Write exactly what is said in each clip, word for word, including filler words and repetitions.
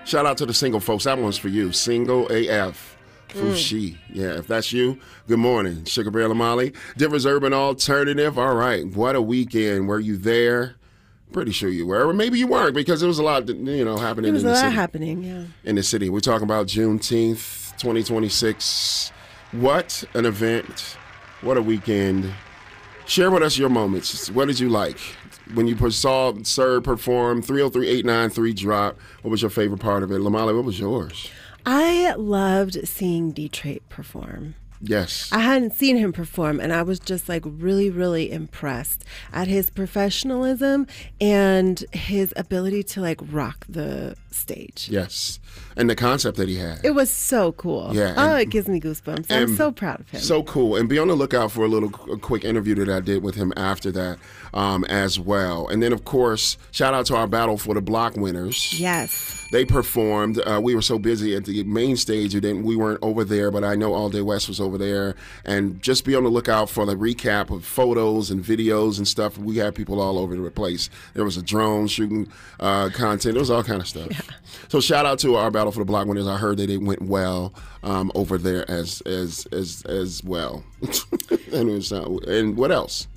Shout out to the single folks. That one's for you. Single A F. Fushi. Yeah, if that's you, good morning. Sugar Bear Lamali. Denver's Urban Alternative. All right. What a weekend. Were you there? Pretty sure you were. Or maybe you weren't because there was a lot, you know, happening There was in a the lot city. happening, yeah. In the city. We're talking about Juneteenth, twenty twenty-six. What an event. What a weekend. Share with us your moments. What did you like? When you saw Sir perform, three oh three, eight nine three drop, what was your favorite part of it? Lamali, what was yours? I loved seeing D-Trait perform. Yes. I hadn't seen him perform, and I was just like really, really impressed at his professionalism and his ability to like rock the stage. Yes. And the concept that he had. It was so cool. Yeah, Oh, and- it gives me goosebumps. I'm and so proud of him. So cool. And be on the lookout for a little a quick interview that I did with him after that um, as well. And then, of course, shout out to our Battle for the Block winners. Yes. They performed. Uh, we were so busy at the main stage, we, didn't, we weren't over there, but I know All Day West was over there. And just be on the lookout for the recap of photos and videos and stuff. We had people all over the place. There was a drone shooting uh, content. There was all kind of stuff. Yeah. So shout out to our Battle for the Block winners. I heard that it went well um, over there as as as as well. and, it was, uh, and what else?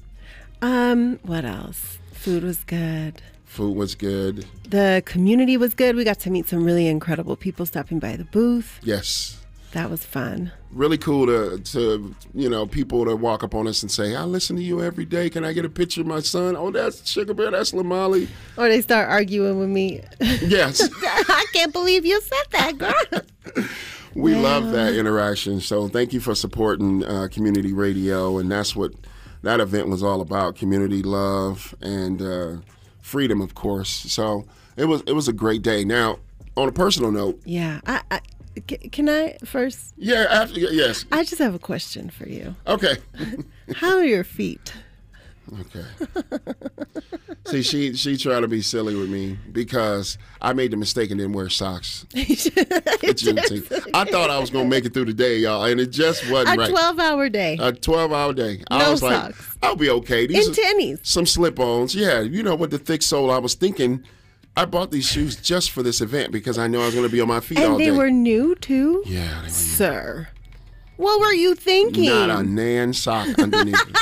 Um, what else? Food was good. Food was good. The community was good. We got to meet some really incredible people stopping by the booth. Yes. That was fun. Really cool to, to, you know, people to walk up on us and say, I listen to you every day. Can I get a picture of my son? Oh, that's Sugar Bear. That's Lamali. Or they start arguing with me. Yes. I can't believe you said that, girl. We Yeah. love that interaction. So thank you for supporting uh, community radio. And that's what that event was all about, community love and uh, freedom, of course. So it was it was a great day. Now, on a personal note. Yeah. I, I, c- can I first? Yeah, after, yes. I just have a question for you. Okay. How are your feet? Okay. See, she she tried to be silly with me because I made the mistake and didn't wear socks. at Juneteenth. I thought I was going to make it through the day, y'all, and it just wasn't A right. twelve-hour day. A twelve-hour day. I No was like, socks. I'll be okay. These In are tennies. some slip-ons. Yeah, you know, with the thick sole, I was thinking I bought these shoes just for this event because I know I was going to be on my feet all And day. they were new, too? Yeah, they were Sir. What were you thinking? not a nan sock underneath it.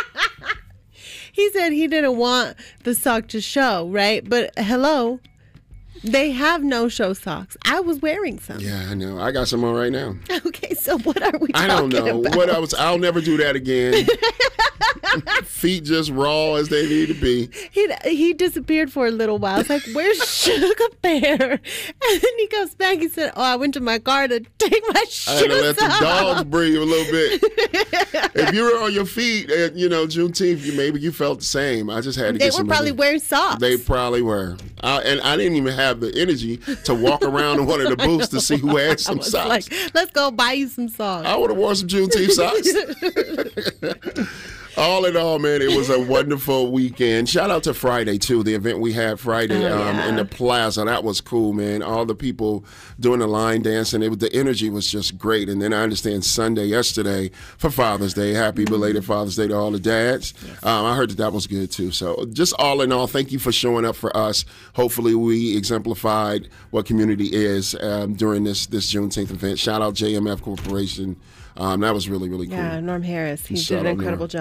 He said he didn't want the sock to show, right? But hello, they have no-show socks. I was wearing some. Yeah, I know. I got some on right now. Okay, so what are we I talking don't know. about? What I was, I'll never do that again. Feet just raw as they need to be. He he disappeared for a little while. I was like, where's Sugar Bear? And then he comes back. He said, oh, I went to my car to take my shoes I had to let the off. dogs breathe a little bit. If you were on your feet at, you know, Juneteenth, you, maybe you felt the same. I just had to They get were some probably other- wearing socks. They probably were. I, and I didn't even have the energy to walk around in one of the booths to see who had I some was socks. like, let's go buy you some socks. I would have worn some Juneteenth socks. All in all, man, it was a wonderful weekend. Shout out to Friday, too, the event we had Friday Oh, um, yeah. in the plaza. That was cool, man. All the people doing the line dancing. It was, the energy was just great. And then I understand Sunday, yesterday, for Father's Day. Happy belated Father's Day to all the dads. Yes. Um, I heard that that was good, too. So just all in all, thank you for showing up for us. Hopefully we exemplified what community is um, during this, this Juneteenth event. Shout out J M F Corporation. Um, that was really, really cool. Yeah, Norm Harris. He Shout did an out incredible Norm. job.